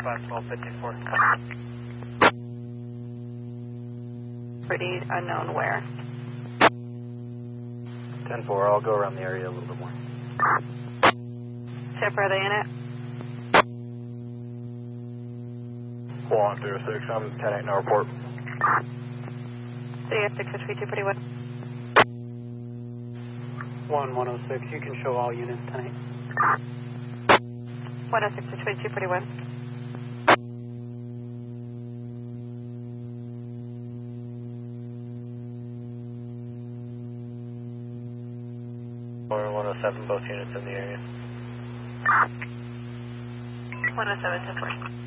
51254. Pretty unknown where. 10-4, I'll go around the area a little bit more. Tip, are they in it? 4106, I'm 10-8 no report. City F 6 pretty well. 1106, you can show all units tonight. 106 pretty well. Or 107, both units in the area. 107 10 4.